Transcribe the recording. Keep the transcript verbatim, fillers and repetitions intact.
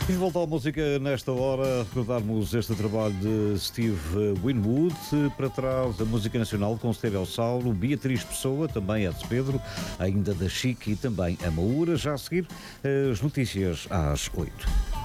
E de volta à música nesta hora, recordarmos este trabalho de Steve Winwood, para trás a música nacional com Stereossauro, Beatriz Pessoa, também Edson Pedro, ainda da Chique e também a Maura. Já a seguir, as notícias às oito.